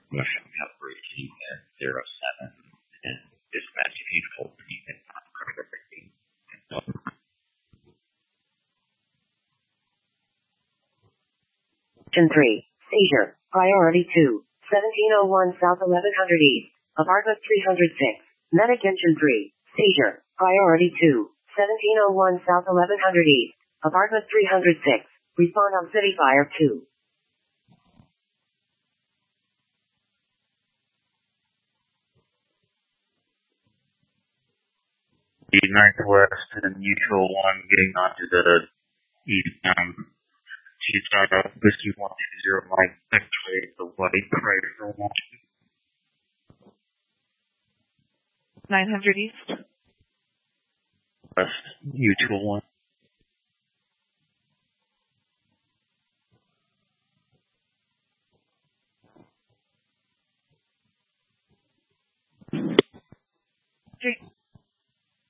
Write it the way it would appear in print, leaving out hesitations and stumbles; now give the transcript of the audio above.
Motion calibration at 07 and dispatch if you hold me at Engine 3, seizure, priority 2, 1701 South 1100 East, apartment 306, medic engine 3, seizure, priority 2, 1701 South 1100 East, apartment 306, respond on city fire 2. The Northwest and Mutual 1 getting onto the eastbound Whiskey 120 Mike X-ray, the white Chrysler 900 East. West Mutual 1.